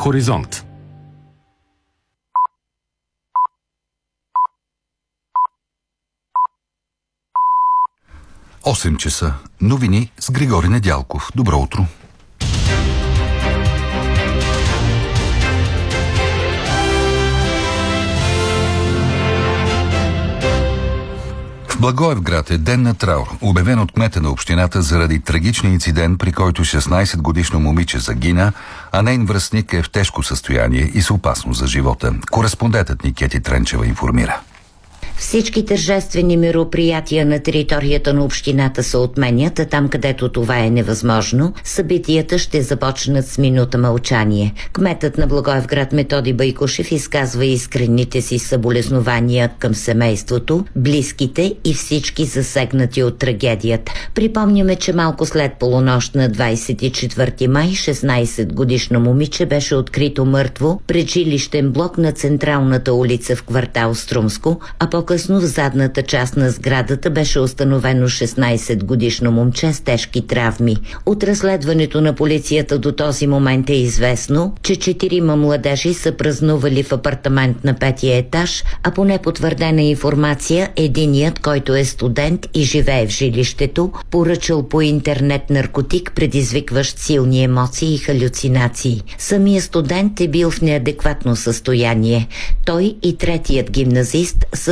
Хоризонт. Осем часа. Новини с Григори Недялков. Добро утро. В Благоевград е ден на траур, обявен от кмета на общината заради трагичния инцидент, при който 16-годишно момиче загина, а нейн връстник е в тежко състояние и с опасност за живота. Кореспондентът ни Кети Тренчева информира. Всички тържествени мероприятия на територията на общината се отменят, а там, където това е невъзможно, събитията ще започнат с минута мълчание. Кметът на Благоевград Методи Байкушев изказва искрените си съболезнования към семейството, близките и всички засегнати от трагедията. Припомняме, че малко след полунощ на 24 май 16-годишно момиче беше открито мъртво пред жилищен блок на централната улица в квартал Струмско, а по-късно в задната част на сградата беше установено 16-годишно момче с тежки травми. От разследването на полицията до този момент е известно, че 4 младежи са празнували в апартамент на 5-я етаж, а по непотвърдена информация единият, който е студент и живее в жилището, поръчал по интернет наркотик, предизвикващ силни емоции и халюцинации. Самия студент е бил в неадекватно състояние. Той и третият гимназист са